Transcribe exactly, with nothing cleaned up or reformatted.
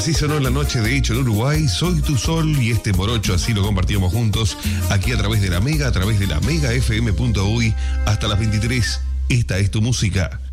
Así sonó en la noche de hecho en Uruguay, Soy tu Sol y este morocho, así lo compartíamos juntos, aquí a través de la Mega, a través de la mega f m punto uy, hasta las veintitrés. Esta es tu música.